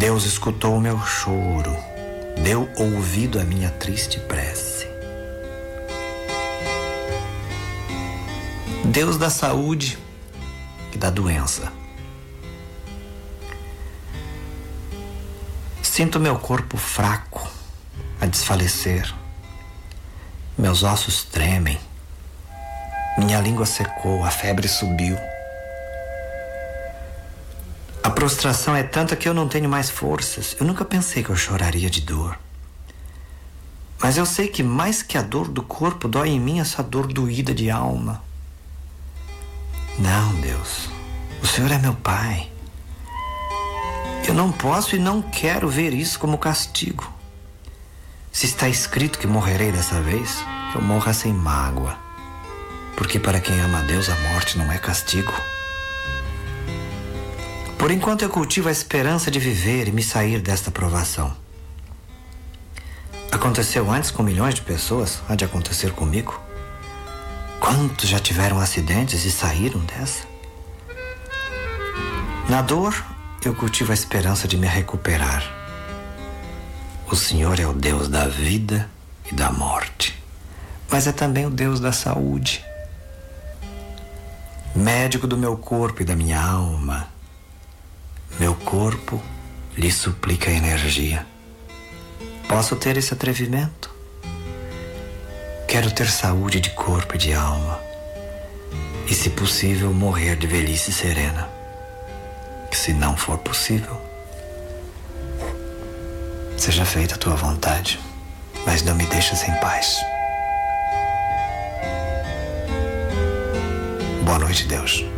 Deus escutou o meu choro, deu ouvido à minha triste prece. Deus da saúde e da doença. Sinto meu corpo fraco a desfalecer. Meus ossos tremem. Minha língua secou, a febre subiu. A prostração é tanta que eu não tenho mais forças. Eu nunca pensei que eu choraria de dor. Mas eu sei que mais que a dor do corpo, dói em mim essa dor doída de alma. Não, Deus, o Senhor é meu Pai. Eu não posso e não quero ver isso como castigo. Se está escrito que morrerei dessa vez, que eu morra sem mágoa. Porque para quem ama a Deus, a morte não é castigo. Por enquanto eu cultivo a esperança de viver e me sair desta provação. Aconteceu antes com milhões de pessoas, há de acontecer comigo. Quantos já tiveram acidentes e saíram dessa? Na dor, eu cultivo a esperança de me recuperar. O Senhor é o Deus da vida e da morte, mas é também o Deus da saúde. Médico do meu corpo e da minha alma, meu corpo lhe suplica energia. Posso ter esse atrevimento? Quero ter saúde de corpo e de alma, e, se possível, morrer de velhice serena. Se não for possível, seja feita a tua vontade, mas não me deixes em paz. Boa noite, Deus.